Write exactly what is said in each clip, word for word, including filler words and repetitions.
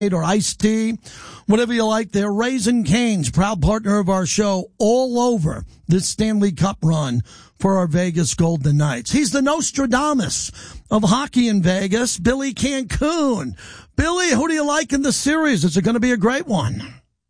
or iced tea, whatever you like. They're Raising Cane's, proud partner of our show, all over this Stanley Cup run for our Vegas Golden Knights. He's the Nostradamus of hockey in Vegas, Billy Cancun. Billy, who do you like in the series? Is it going to be a great one?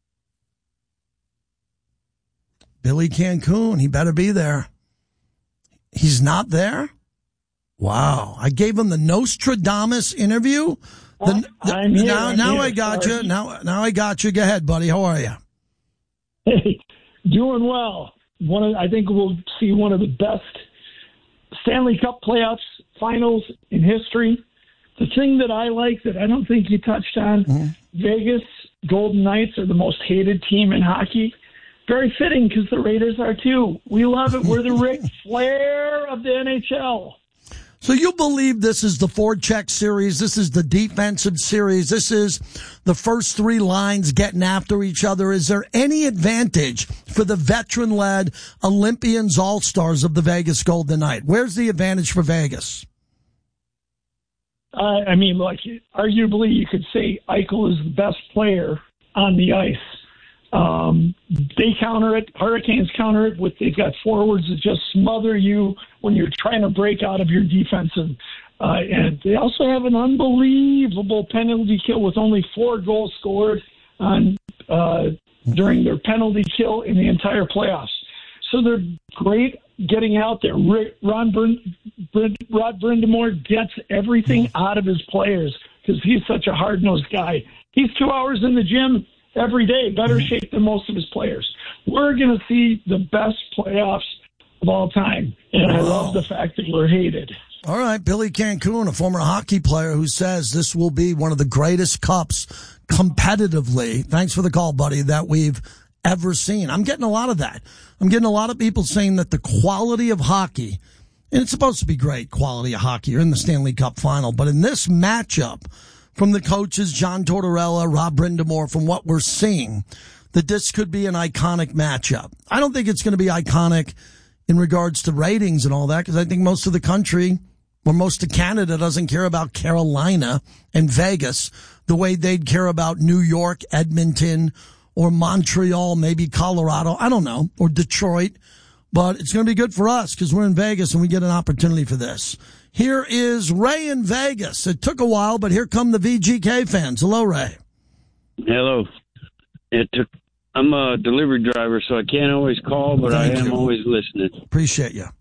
Billy Cancun, he better be there. He's not there? Wow. I gave him the Nostradamus interview. The, the, I'm here, now, I'm now here. I got Sorry. you. Now, now I got you. Go ahead, buddy. How are you? Hey, doing well. One of, I think we'll see one of the best Stanley Cup playoffs finals in history. The thing that I like that I don't think you touched on, mm-hmm. Vegas Golden Knights are the most hated team in hockey. Very fitting because the Raiders are too. We love it. We're the Ric Flair of the N H L. So you believe this is the four-check series, this is the defensive series, this is the first three lines getting after each other. Is there any advantage for the veteran-led Olympians all-stars of the Vegas Golden Knights? Where's the advantage for Vegas? Uh, I mean, like, arguably you could say Eichel is the best player on the ice. Um, they counter it. Hurricanes counter it with, they've got forwards that just smother you when you're trying to break out of your defensive. Uh, and they also have an unbelievable penalty kill with only four goals scored on, uh, during their penalty kill in the entire playoffs. So they're great getting out there. Rick, Ron Bryn, Bryn, Rod Brindamore gets everything out of his players because he's such a hard-nosed guy. He's two hours in the gym every day, better shape than most of his players. We're going to see the best playoffs of all time, and I love the fact that we're hated. All right, Billy Cancun, a former hockey player who says this will be one of the greatest cups competitively, thanks for the call, buddy, that we've ever seen. I'm getting a lot of that. I'm getting a lot of people saying that the quality of hockey, and it's supposed to be great quality of hockey, you're in the Stanley Cup final, but in this matchup, from the coaches, John Tortorella, Rob Brindamore, from what we're seeing, that this could be an iconic matchup. I don't think it's going to be iconic in regards to ratings and all that, because I think most of the country, or most of Canada, doesn't care about Carolina and Vegas the way they'd care about New York, Edmonton, or Montreal, maybe Colorado, I don't know, or Detroit. But it's going to be good for us because we're in Vegas and we get an opportunity for this. Here is Ray in Vegas. It took a while, but here come the V G K fans. Hello, Ray. Hello. It took. I'm a delivery driver, so I can't always call, but Thank I am you. always listening. Appreciate you.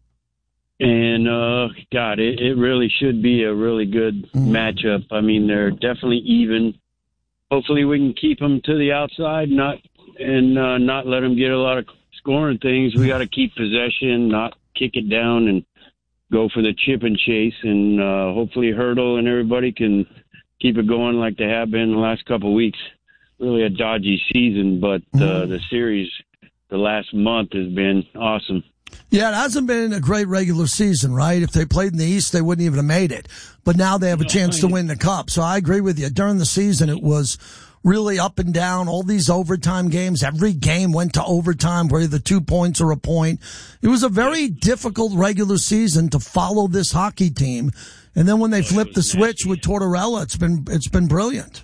And, uh, God, it, it really should be a really good mm. matchup. I mean, they're definitely even. Hopefully we can keep them to the outside not and uh, not let them get a lot of scoring things. We got to keep possession, not kick it down, and go for the chip and chase, and uh, hopefully Hurdle and everybody can keep it going like they have been the last couple of weeks. Really a dodgy season, but uh, the series the last month has been awesome. Yeah, it hasn't been a great regular season, right? If they played in the East, they wouldn't even have made it. But now they have a chance to win the Cup. So I agree with you. During the season, it was really up and down, all these overtime games. Every game went to overtime where the two points or a point. It was a very difficult regular season to follow this hockey team. And then when they flipped the switch with Tortorella, it's been it's been brilliant.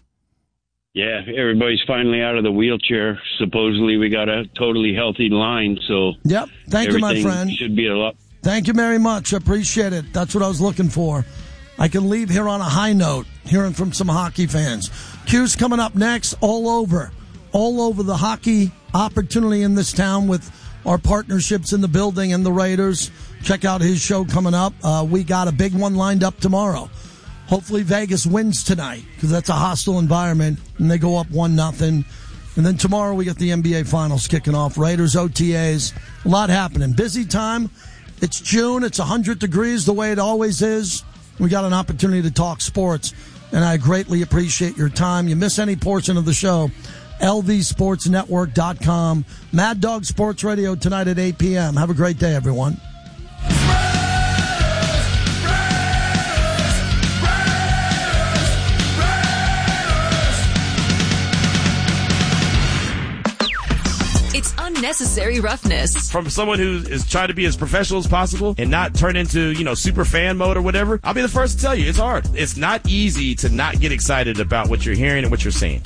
Yeah, everybody's finally out of the wheelchair. Supposedly we got a totally healthy line, so yep. Thank you, my friend. Should be a lot. Thank you very much. I appreciate it. That's what I was looking for. I can leave here on a high note, hearing from some hockey fans. Q's coming up next, all over, all over the hockey opportunity in this town with our partnerships in the building and the Raiders. Check out his show coming up. Uh, we got a big one lined up tomorrow. Hopefully Vegas wins tonight because that's a hostile environment and they go up one nothing. And then tomorrow we got the N B A Finals kicking off. Raiders, O T As, a lot happening. Busy time. It's June. It's one hundred degrees the way it always is. We got an opportunity to talk sports, and I greatly appreciate your time. You miss any portion of the show, L V sports network dot com. Mad Dog Sports Radio tonight at eight p.m. Have a great day, everyone. It's under unnecessary roughness. From someone who is trying to be as professional as possible and not turn into, you know, super fan mode or whatever, I'll be the first to tell you, it's hard. It's not easy to not get excited about what you're hearing and what you're seeing.